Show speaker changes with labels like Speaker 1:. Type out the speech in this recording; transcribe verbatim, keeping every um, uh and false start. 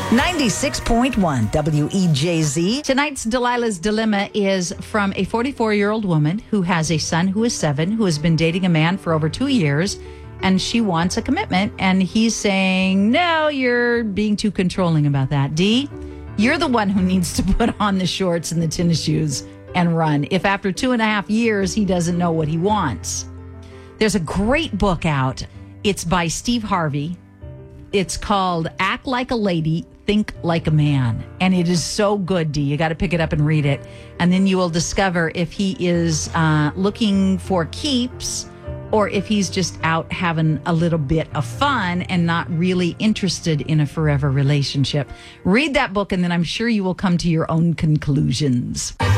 Speaker 1: ninety-six point one W E J Z.
Speaker 2: Tonight's Delilah's Dilemma is from a forty-four-year-old woman who has a son who is seven, who has been dating a man for over two years, and she wants a commitment. And he's saying, no, you're being too controlling about that. D, you're the one who needs to put on the shorts and the tennis shoes and run if after two and a half years he doesn't know what he wants. There's a great book out. It's by Steve Harvey. It's called Act Like a Lady, Think Like a Man. And it is so good, D. You got to pick it up and read it. And then you will discover if he is uh, looking for keeps or if he's just out having a little bit of fun and not really interested in a forever relationship. Read that book, and then I'm sure you will come to your own conclusions.